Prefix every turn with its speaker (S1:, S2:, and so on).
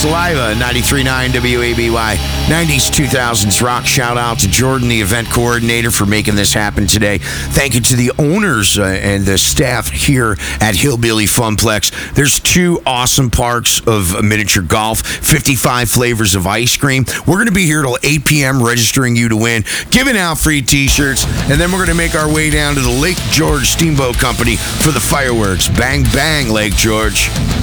S1: Saliva, 93.9 WABY. 90s, 2000s rock. Shout out to Jordan, the event coordinator, for making this happen today. Thank you to the owners and the staff here at Hillbilly Funplex. There's 2 awesome parks of miniature golf, 55 flavors of ice cream. We're going to be here till 8 p.m. registering you to win, giving out free t-shirts, and then we're going to make our way down to the Lake George Steamboat Company for the fireworks. Bang, bang, Lake George.